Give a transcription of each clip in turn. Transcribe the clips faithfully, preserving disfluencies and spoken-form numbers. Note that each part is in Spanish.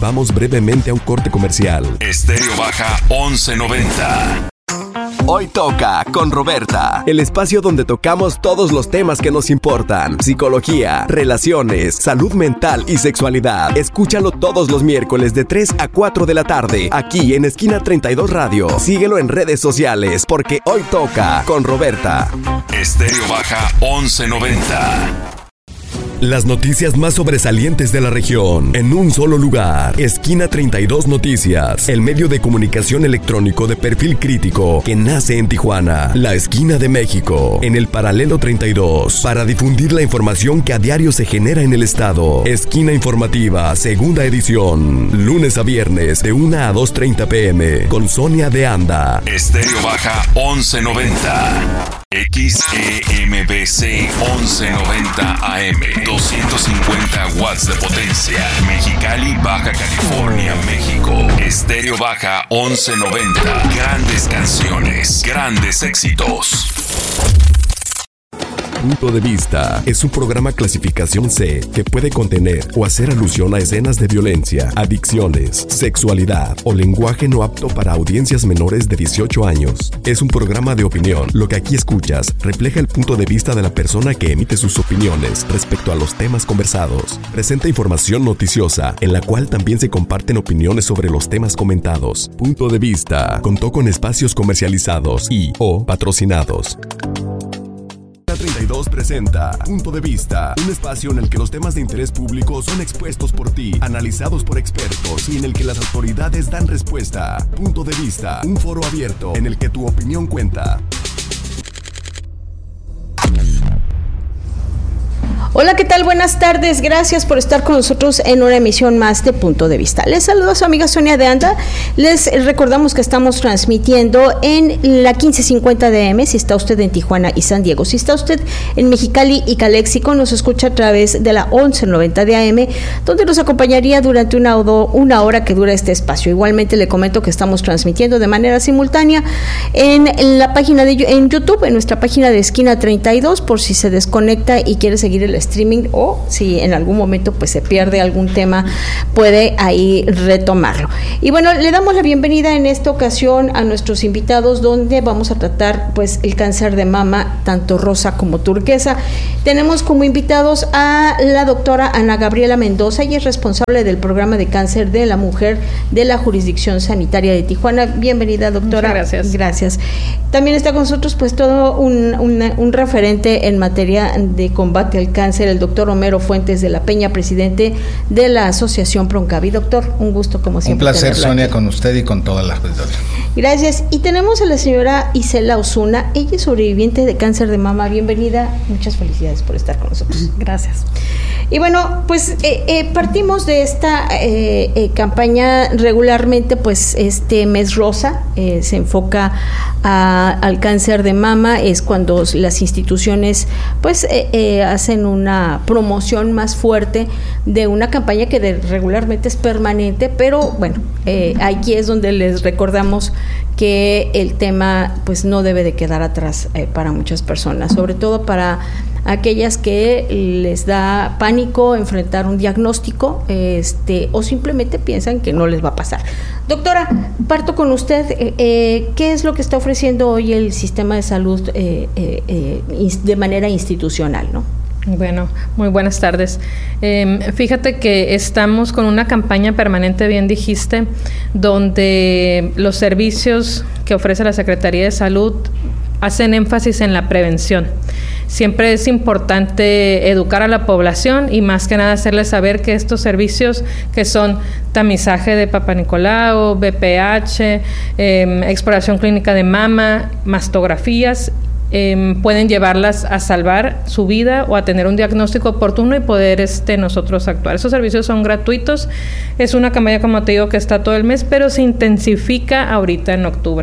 Vamos brevemente a un corte comercial. Estéreo Baja once noventa. Hoy toca con Roberta, el espacio donde tocamos todos los temas que nos importan: psicología, relaciones, salud mental y sexualidad. Escúchalo todos los miércoles de tres a cuatro de la tarde, aquí en Esquina treinta y dos Radio. Síguelo en redes sociales, porque hoy toca con Roberta. Estéreo Baja once noventa. Las noticias más sobresalientes de la región en un solo lugar. Esquina treinta y dos Noticias, el medio de comunicación electrónico de perfil crítico que nace en Tijuana, la esquina de México, en el paralelo treinta y dos, para difundir la información que a diario se genera en el estado. Esquina Informativa, segunda edición, lunes a viernes de una a dos treinta pm, con Sonia de Anda. Estéreo Baja once noventa. X E M B C once noventa A M, doscientos cincuenta watts de potencia. Mexicali, Baja California, México. Estéreo Baja once noventa. Grandes canciones, grandes éxitos. Punto de Vista es un programa clasificación C que puede contener o hacer alusión a escenas de violencia, adicciones, sexualidad o lenguaje no apto para audiencias menores de dieciocho años. Es un programa de opinión. Lo que aquí escuchas refleja el punto de vista de la persona que emite sus opiniones respecto a los temas conversados. Presenta información noticiosa en la cual también se comparten opiniones sobre los temas comentados. Punto de Vista contó con espacios comercializados y o patrocinados. treinta y dos presenta Punto de Vista, un espacio en el que los temas de interés público son expuestos por ti, analizados por expertos y en el que las autoridades dan respuesta. Punto de Vista, un foro abierto en el que tu opinión cuenta. Hola, ¿qué tal? Buenas tardes. Gracias por estar con nosotros en una emisión más de Punto de Vista. Les saludo a su amiga Sonia de Anda. Les recordamos que estamos transmitiendo en la quince cincuenta D M, si está usted en Tijuana y San Diego. Si está usted en Mexicali y Caléxico, nos escucha a través de la once noventa de A M, donde nos acompañaría durante una, una hora que dura este espacio. Igualmente le comento que estamos transmitiendo de manera simultánea en, en la página de en YouTube, en nuestra página de Esquina treinta y dos, por si se desconecta y quiere seguir el streaming, o si en algún momento pues se pierde algún tema, puede ahí retomarlo. Y bueno, le damos la bienvenida en esta ocasión a nuestros invitados, donde vamos a tratar pues el cáncer de mama, tanto rosa como turquesa. Tenemos como invitados a la doctora Ana Gabriela Mendoza, y es responsable del programa de cáncer de la mujer de la jurisdicción sanitaria de Tijuana. Bienvenida, doctora. Muchas gracias. Gracias. También está con nosotros pues todo un, un, un referente en materia de combate al cáncer, el doctor Homero Fuentes de la Peña, presidente de la Asociación Proncavi. Doctor, un gusto como siempre. Un placer, Sonia, aquí con usted y con todas las personas. Gracias. Y tenemos a la señora Isela Osuna, ella es sobreviviente de cáncer de mama. Bienvenida, muchas felicidades por estar con nosotros. Gracias. Y bueno, pues eh, eh, partimos de esta eh, eh, campaña. Regularmente, pues este mes rosa eh, se enfoca a, al cáncer de mama. Es cuando las instituciones pues eh, eh, hacen una promoción más fuerte de una campaña que de, regularmente es permanente, pero bueno, eh, aquí es donde les recordamos que el tema pues no debe de quedar atrás eh, para muchas personas, sobre todo para aquellas que les da pánico enfrentar un diagnóstico, este, o simplemente piensan que no les va a pasar. Doctora, parto con usted. Eh, ¿qué es lo que está ofreciendo hoy el sistema de salud eh, eh, eh, de manera institucional, no? Bueno, muy buenas tardes. Eh, fíjate que estamos con una campaña permanente, bien dijiste, donde los servicios que ofrece la Secretaría de Salud hacen énfasis en la prevención. Siempre es importante educar a la población y más que nada hacerles saber que estos servicios, que son tamizaje de Papa Nicolau, B P H, eh, exploración clínica de mama, mastografías, Eh, pueden llevarlas a salvar su vida o a tener un diagnóstico oportuno y poder este, nosotros actuar. Esos servicios son gratuitos. Es una campaña, como te digo, que está todo el mes, pero se intensifica ahorita en octubre.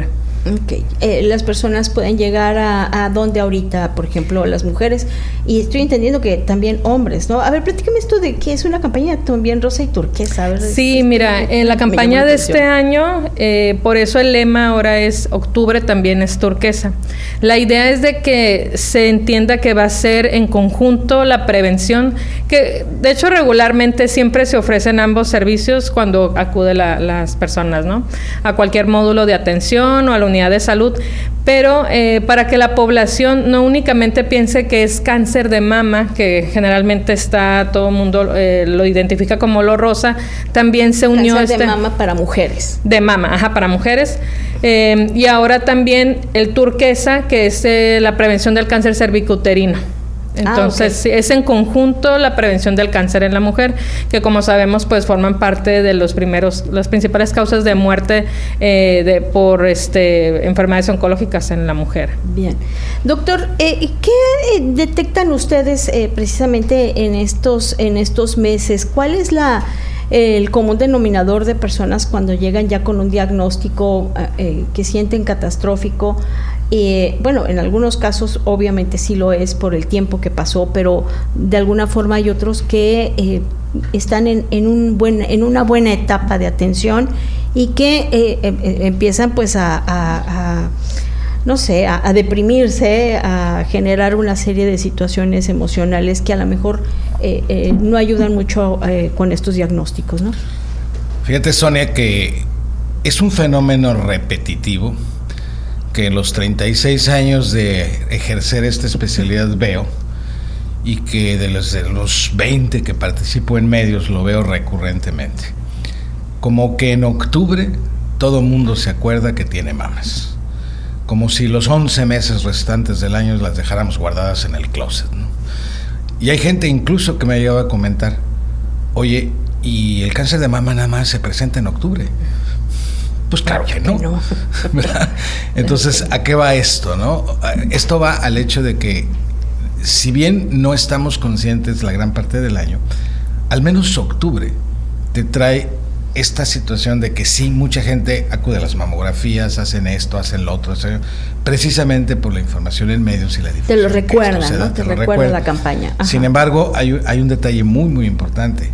Okay. Eh, las personas pueden llegar a, a donde ahorita, por ejemplo, las mujeres, y estoy entendiendo que también hombres, ¿no? A ver, platícame esto de que es una campaña también rosa y turquesa. ¿Verdad? Sí, es, mira, en la campaña de este año, eh, por eso el lema ahora es octubre también es turquesa. La idea es de que se entienda que va a ser en conjunto la prevención, que de hecho regularmente siempre se ofrecen ambos servicios cuando acuden la, las personas, ¿no? A cualquier módulo de atención o a la unidad de salud, pero eh, para que la población no únicamente piense que es cáncer de mama, que generalmente está, todo el mundo eh, lo identifica como lo rosa, también se unió cáncer este, de mama para mujeres. De mama, ajá, para mujeres. Eh, y ahora también el turquesa, que es eh, la prevención del cáncer cervicouterino. Entonces, ah, okay. es en conjunto la prevención del cáncer en la mujer, que como sabemos, pues forman parte de los primeros, las principales causas de muerte eh, de, por este, enfermedades oncológicas en la mujer. Bien. Doctor, eh, ¿qué detectan ustedes eh, precisamente en estos, en estos meses? ¿Cuál es la el común denominador de personas cuando llegan ya con un diagnóstico eh, que sienten catastrófico? Eh, bueno, en algunos casos obviamente sí lo es por el tiempo que pasó, pero de alguna forma hay otros que eh, están en, en, un buen, en una buena etapa de atención y que eh, eh, empiezan pues a, a, a no sé, a, a deprimirse, a generar una serie de situaciones emocionales que a lo mejor eh, eh, no ayudan mucho eh, con estos diagnósticos, ¿no? Fíjate, Sonia, que es un fenómeno repetitivo que en los treinta y seis años de ejercer esta especialidad veo, y que de los, de los veinte que participo en medios lo veo recurrentemente. Como que en octubre todo mundo se acuerda que tiene mamas, como si los once meses restantes del año las dejáramos guardadas en el closet, ¿no? Y hay gente incluso que me ha llegado a comentar, oye, ¿y el cáncer de mama nada más se presenta en octubre? Pues claro que no. no. Entonces, ¿a qué va esto, no? Esto va al hecho de que, si bien no estamos conscientes la gran parte del año, al menos octubre te trae esta situación de que sí, mucha gente acude a las mamografías, hacen esto, hacen lo otro, precisamente por la información en medios y la difusión. Te lo recuerda, ¿no? Te, te recuerda, recuerda la campaña. Ajá. Sin embargo, hay, hay un detalle muy, muy importante.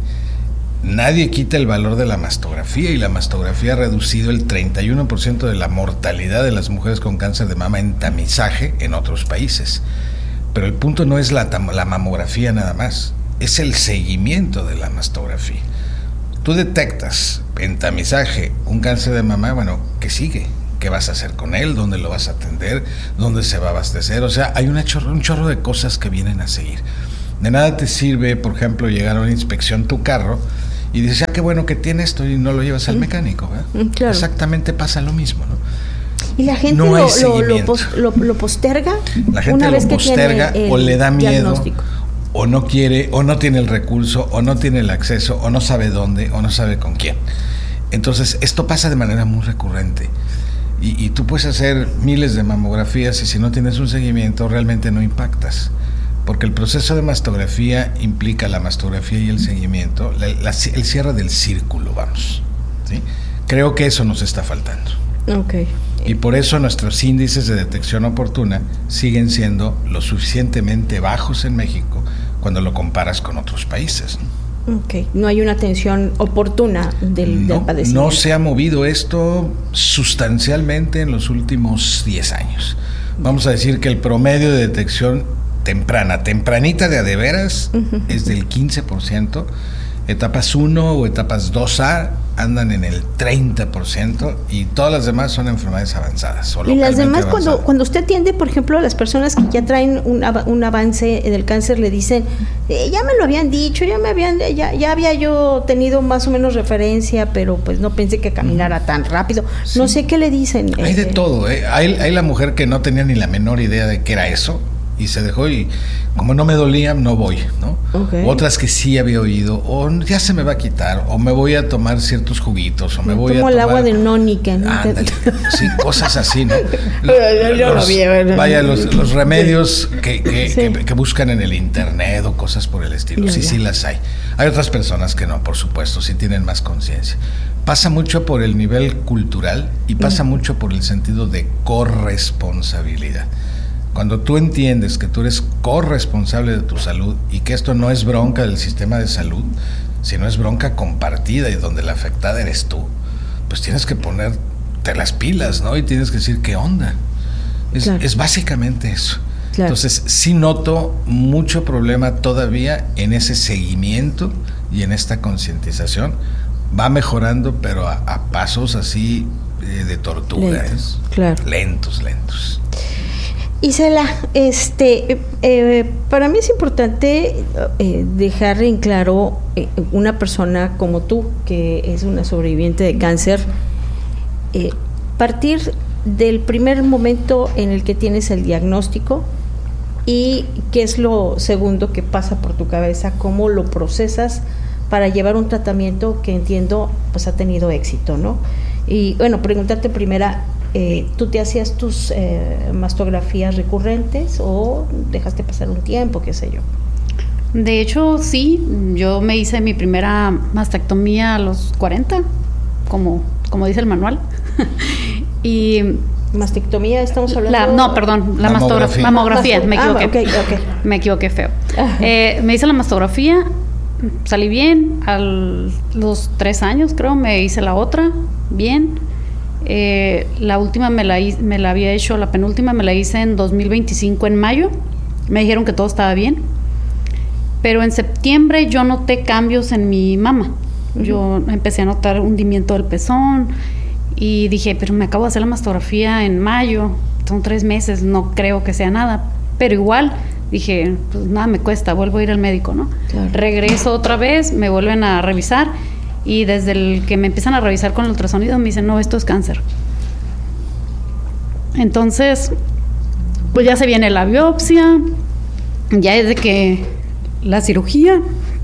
Nadie quita el valor de la mastografía, y la mastografía ha reducido el treinta y uno por ciento de la mortalidad de las mujeres con cáncer de mama en tamizaje en otros países. Pero el punto no es la, la mamografía nada más, es el seguimiento de la mastografía. Tú detectas en tamizaje un cáncer de mama, bueno, ¿qué sigue? ¿Qué vas a hacer con él? ¿Dónde lo vas a atender? ¿Dónde se va a abastecer? O sea, hay una chorro, un chorro de cosas que vienen a seguir. De nada te sirve, por ejemplo, llegar a una inspección tu carro y dices, ah, qué bueno que tiene esto, y no lo llevas al mecánico, ¿verdad? Claro. Exactamente pasa lo mismo, ¿no? ¿Y la gente no lo, lo, lo, pos, lo, lo posterga? La gente una vez lo posterga o le da miedo, o no quiere, o no tiene el recurso, o no tiene el acceso, o no sabe dónde, o no sabe con quién. Entonces, esto pasa de manera muy recurrente. Y, y tú puedes hacer miles de mamografías y si no tienes un seguimiento, realmente no impactas. Porque el proceso de mastografía implica la mastografía y el seguimiento, la, la, el cierre del círculo, vamos, ¿sí? Creo que eso nos está faltando. Okay. Y por eso nuestros índices de detección oportuna siguen siendo lo suficientemente bajos en México cuando lo comparas con otros países, ¿no? Okay. No hay una atención oportuna del, no, del padecimiento. No se ha movido esto sustancialmente en los últimos diez años. Vamos a decir que el promedio de detección temprana, tempranita de a de veras, uh-huh, es del quince por ciento. Etapas uno o etapas dos A andan en el treinta por ciento y todas las demás son enfermedades avanzadas. O y las demás, avanzadas. cuando cuando usted atiende, por ejemplo, a las personas que ya traen un, un avance del cáncer, le dicen, eh, ya me lo habían dicho, ya me habían, ya, ya había yo tenido más o menos referencia, pero pues no pensé que caminara tan rápido. Sí. No sé qué le dicen. Hay eh, de todo, ¿eh? Hay, hay la mujer que no tenía ni la menor idea de qué era eso, y se dejó, y como no me dolía, no voy, ¿no? Okay. Otras que sí había oído, o ya se me va a quitar, o me voy a tomar ciertos juguitos, o me, me voy a tomar... el agua de nónica, ¿no? Ándale, sí, cosas así, ¿no? Los, los, vaya, los, los remedios que, que, sí. que, que buscan en el internet o cosas por el estilo, ya, sí, ya. sí las hay. Hay otras personas que no, por supuesto, sí tienen más conciencia. Pasa mucho por el nivel cultural y pasa mm. mucho por el sentido de corresponsabilidad. Cuando tú entiendes que tú eres corresponsable de tu salud y que esto no es bronca del sistema de salud, sino es bronca compartida y donde la afectada eres tú, pues tienes que ponerte las pilas, ¿no? Y tienes que decir, ¿qué onda? Es, claro. es básicamente eso. Claro. Entonces, sí noto mucho problema todavía en ese seguimiento y en esta concientización. Va mejorando, pero a, a pasos así eh, de tortuga. Lentos, ¿eh? Claro. Lentos, lentos. Isela, este, eh, para mí es importante eh, dejar en claro eh, una persona como tú, que es una sobreviviente de cáncer, eh, partir del primer momento en el que tienes el diagnóstico y qué es lo segundo que pasa por tu cabeza, cómo lo procesas para llevar un tratamiento que entiendo pues ha tenido éxito, ¿no? Y bueno, preguntarte primera, Eh, ¿tú te hacías tus eh, mastografías recurrentes o dejaste pasar un tiempo, qué sé yo? De hecho, sí, yo me hice mi primera mastectomía a los cuarenta, como, como dice el manual. y ¿Mastectomía estamos hablando? La, no, perdón, la mastografía. Mamografía, me equivoqué. Ah, okay, okay. Me equivoqué feo. Eh, me hice la mastografía, salí bien, a los tres años creo me hice la otra, bien. Eh, la última me la, me la había hecho, la penúltima me la hice en dos mil veinticinco en mayo. Me dijeron que todo estaba bien, pero en septiembre yo noté cambios en mi mama. Uh-huh. Yo empecé a notar hundimiento del pezón y dije, pero me acabo de hacer la mastografía en mayo, son tres meses, no creo que sea nada, pero igual dije, pues nada me cuesta, vuelvo a ir al médico, ¿no? Claro. Regreso otra vez, me vuelven a revisar. Y desde el que me empiezan a revisar con el ultrasonido me dicen, no, esto es cáncer. Entonces, pues ya se viene la biopsia, ya es de que la cirugía.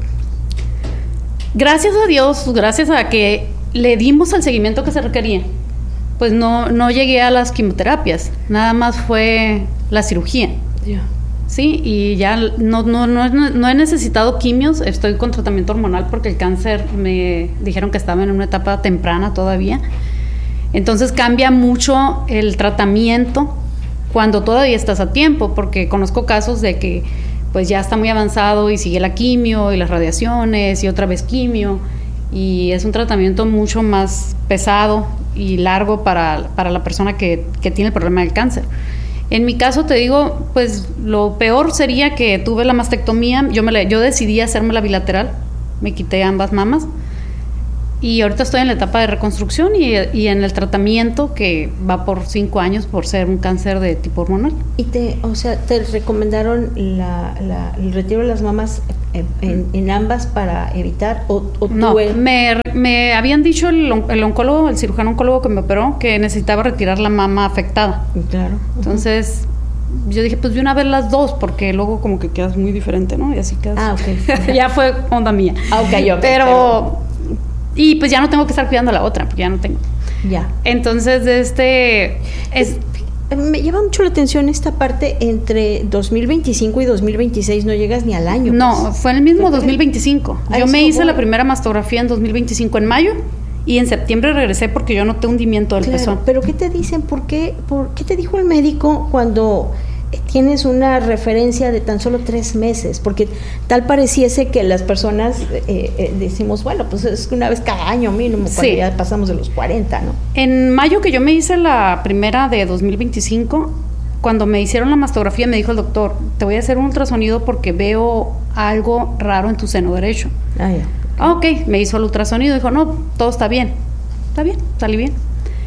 Gracias a Dios, gracias a que le dimos el seguimiento que se requería, pues no, no llegué a las quimioterapias, nada más fue la cirugía. Yeah. Sí, y ya no, no, no, no he necesitado quimios, estoy con tratamiento hormonal porque el cáncer me dijeron que estaba en una etapa temprana todavía. Entonces cambia mucho el tratamiento cuando todavía estás a tiempo, porque conozco casos de que pues ya está muy avanzado y sigue la quimio y las radiaciones y otra vez quimio, y es un tratamiento mucho más pesado y largo para, para la persona que, que tiene el problema del cáncer. En mi caso, te digo, pues lo peor sería que tuve la mastectomía, yo, me la, yo decidí hacerme la bilateral, me quité ambas mamas y ahorita estoy en la etapa de reconstrucción y, y en el tratamiento que va por cinco años por ser un cáncer de tipo hormonal. ¿Y te, o sea, te recomendaron la, la, el retiro de las mamas en, en, en ambas para evitar o, o no? El... Me, me habían dicho el, el oncólogo, el cirujano oncólogo que me operó, que necesitaba retirar la mama afectada. Claro. Entonces yo dije, pues de una vez las dos, porque luego como que quedas muy diferente, ¿no? Y así quedas. Ah, ok. Ya fue onda mía. Ah, ok, okay. Pero... pero... Y pues ya no tengo que estar cuidando a la otra, porque ya no tengo. Ya. Entonces, este... Es, me llama mucho la atención esta parte entre dos mil veinticinco y dos mil veintiséis, no llegas ni al año. No, pues. Fue en el mismo dos mil veinticinco. Ah, yo me hice bueno. la primera mastografía en dos mil veinticinco en mayo y en septiembre regresé porque yo noté hundimiento del claro, pezón. Pero ¿qué te dicen? ¿Por qué, por qué te dijo el médico cuando tienes una referencia de tan solo tres meses? Porque tal pareciese que las personas eh, eh, decimos, bueno, pues es una vez cada año mínimo, cuando sí. ya pasamos de los cuarenta, ¿no? En mayo que yo me hice la primera de dos mil veinticinco, cuando me hicieron la mastografía me dijo el doctor, te voy a hacer un ultrasonido porque veo algo raro en tu seno derecho. Ah, ya. Ah, ok, me hizo el ultrasonido, dijo, no, todo está bien. Está bien, salí bien.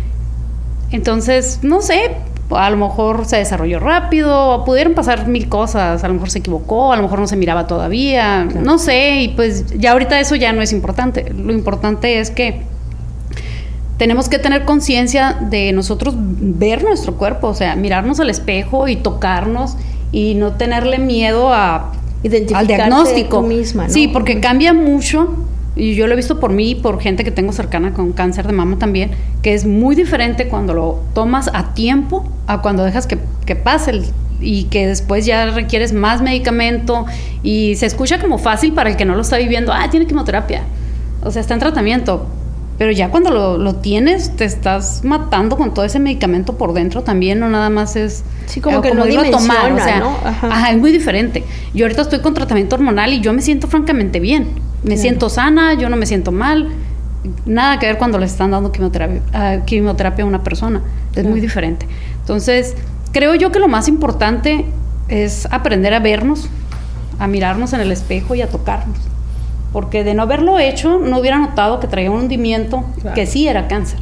Entonces, no sé, a lo mejor se desarrolló rápido, pudieron pasar mil cosas, a lo mejor se equivocó, a lo mejor no se miraba todavía, claro. No sé, y pues ya ahorita eso ya no es importante. Lo importante es que tenemos que tener conciencia de nosotros ver nuestro cuerpo, o sea, mirarnos al espejo y tocarnos y no tenerle miedo a, al diagnóstico. Tú misma, ¿no? Sí, porque uh-huh. cambia mucho, y yo lo he visto por mí y por gente que tengo cercana con cáncer de mama también, que es muy diferente cuando lo tomas a tiempo a cuando dejas que, que pase el, y que después ya requieres más medicamento, y se escucha como fácil para el que no lo está viviendo. Ah, tiene quimioterapia, o sea, está en tratamiento. Pero ya cuando lo, lo tienes, te estás matando con todo ese medicamento por dentro también, no nada más es... Sí, como que no dimensiona, tomar, o sea, ¿no? Ajá. Ajá, es muy diferente. Yo ahorita estoy con tratamiento hormonal y yo me siento francamente bien. Me sí. siento sana, yo no me siento mal. Nada que ver cuando le están dando quimioterapia, uh, quimioterapia a una persona. Es sí. muy diferente. Entonces, creo yo que lo más importante es aprender a vernos, a mirarnos en el espejo y a tocarnos. Porque de no haberlo hecho, no hubiera notado que traía un hundimiento, claro. que sí era cáncer.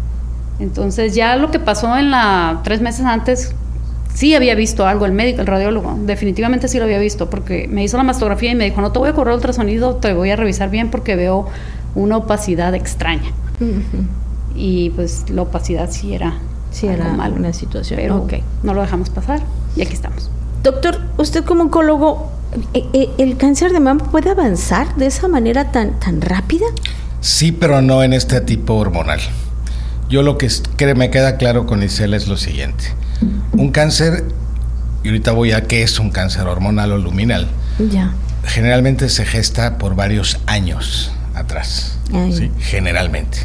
Entonces, ya lo que pasó en la tres meses antes, sí había visto algo el médico, el radiólogo. Definitivamente sí lo había visto, porque me hizo la mastografía y me dijo, no te voy a correr ultrasonido, te voy a revisar bien porque veo una opacidad extraña. Uh-huh. Y pues la opacidad sí era, sí era mal, una situación. Pero okay. no lo dejamos pasar y aquí estamos. Doctor, usted como oncólogo, ¿el cáncer de mama puede avanzar de esa manera tan, tan rápida? Sí, pero no en este tipo hormonal. Yo lo que, que me queda claro con Isela es lo siguiente. Un cáncer, y ahorita voy a qué es un cáncer hormonal o luminal, ya. generalmente se gesta por varios años atrás, ¿sí? Generalmente.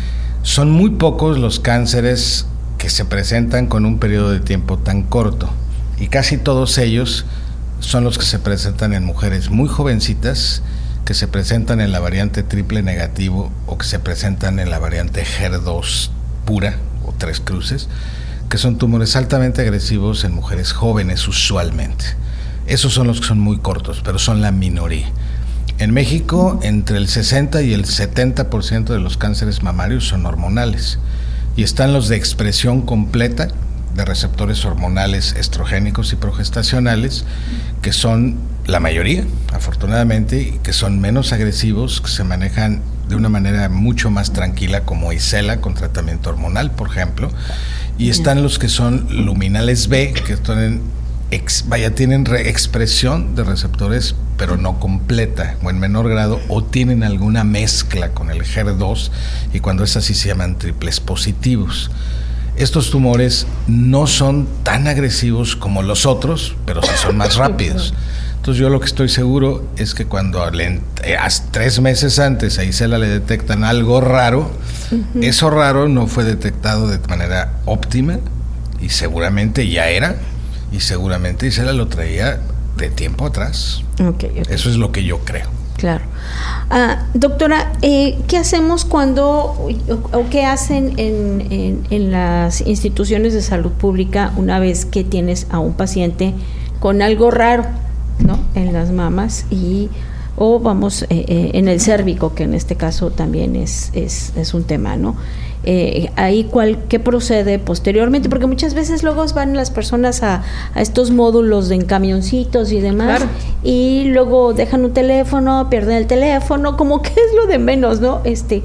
Son muy pocos los cánceres que se presentan con un periodo de tiempo tan corto, y casi todos ellos son los que se presentan en mujeres muy jovencitas, que se presentan en la variante triple negativo o que se presentan en la variante H E R dos pura o tres cruces, que son tumores altamente agresivos en mujeres jóvenes usualmente. Esos son los que son muy cortos, pero son la minoría. En México, entre el sesenta y el setenta por ciento de los cánceres mamarios son hormonales, y están los de expresión completa de receptores hormonales estrogénicos y progestacionales, que son la mayoría, afortunadamente, y que son menos agresivos, que se manejan de una manera mucho más tranquila, como Isela con tratamiento hormonal, por ejemplo, y están los que son luminales B, que tienen, ex, vaya, tienen expresión de receptores, pero no completa, o en menor grado, o tienen alguna mezcla con el H E R dos, y cuando es así se llaman triples positivos. Estos tumores no son tan agresivos como los otros, pero sí son más rápidos. Entonces yo lo que estoy seguro es que cuando le, eh, tres meses antes a Isela le detectan algo raro, uh-huh. eso raro no fue detectado de manera óptima, y seguramente ya era, y seguramente Isela lo traía de tiempo atrás. Okay, okay. Eso es lo que yo creo. Claro. Ah, doctora, eh, ¿qué hacemos cuando, o, o qué hacen en, en, en las instituciones de salud pública una vez que tienes a un paciente con algo raro, ¿no?, en las mamas, y o vamos, eh, eh, en el cérvico, que en este caso también es, es, es un tema, ¿no? Eh, ahí cuál, ¿qué procede posteriormente? Porque muchas veces luego van las personas a, a estos módulos de en camioncitos y demás, claro. y luego dejan un teléfono, pierden el teléfono, como que es lo de menos, ¿no? Este,